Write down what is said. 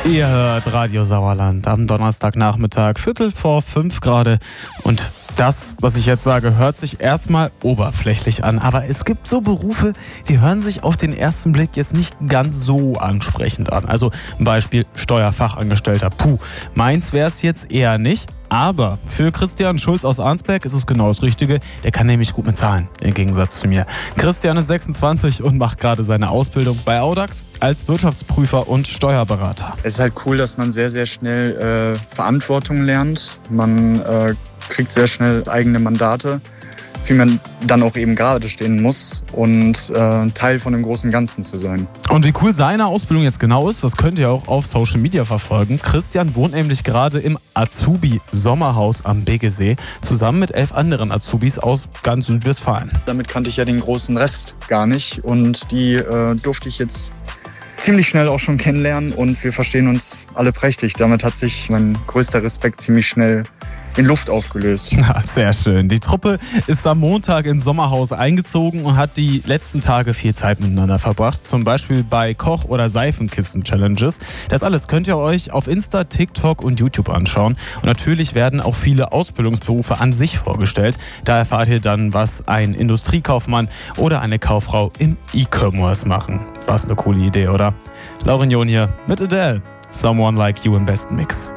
Ihr hört Radio Sauerland am Donnerstagnachmittag, 4:45 gerade. Und das, was ich jetzt sage, hört sich erstmal oberflächlich an. Aber es gibt so Berufe, die hören sich auf den ersten Blick jetzt nicht ganz so ansprechend an. Also ein Beispiel Steuerfachangestellter. Puh, meins wäre es jetzt eher nicht. Aber für Christian Schulz aus Arnsberg ist es genau das Richtige. Der kann nämlich gut mit Zahlen, im Gegensatz zu mir. Christian ist 26 und macht gerade seine Ausbildung bei Audax als Wirtschaftsprüfer und Steuerberater. Es ist halt cool, dass man sehr, sehr schnell Verantwortung lernt. Man kriegt sehr schnell eigene Mandate, wie man dann auch eben gerade stehen muss und Teil von dem großen Ganzen zu sein. Und wie cool seine Ausbildung jetzt genau ist, das könnt ihr auch auf Social Media verfolgen. Christian wohnt nämlich gerade im Azubi-Sommerhaus am Biggesee zusammen mit 11 anderen Azubis aus ganz Südwestfalen. Damit kannte ich ja den großen Rest gar nicht und die durfte ich jetzt ziemlich schnell auch schon kennenlernen und wir verstehen uns alle prächtig. Damit hat sich mein größter Respekt ziemlich schnell in Luft aufgelöst. Ja, sehr schön. Die Truppe ist am Montag ins Sommerhaus eingezogen und hat die letzten Tage viel Zeit miteinander verbracht. Zum Beispiel bei Koch- oder Seifenkissen-Challenges. Das alles könnt ihr euch auf Insta, TikTok und YouTube anschauen. Und natürlich werden auch viele Ausbildungsberufe an sich vorgestellt. Da erfahrt ihr dann, was ein Industriekaufmann oder eine Kauffrau im E-Commerce machen. Was eine coole Idee, oder? Lauren Jon hier mit Adele. Someone Like You im besten Mix.